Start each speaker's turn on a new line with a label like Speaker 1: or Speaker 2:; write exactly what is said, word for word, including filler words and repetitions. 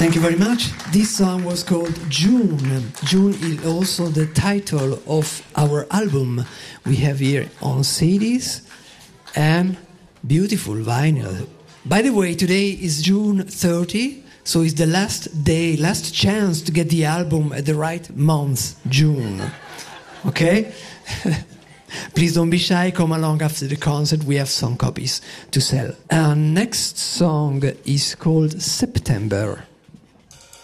Speaker 1: Thank you very much. This song was called June. June is also the title of our album we have here on C Ds and beautiful vinyl. By the way, today is June thirtieth, so it's the last day, last chance to get the album at the right month, June. Okay? Please don't be shy, come along after the concert, we have some copies to sell. Our next song is called September.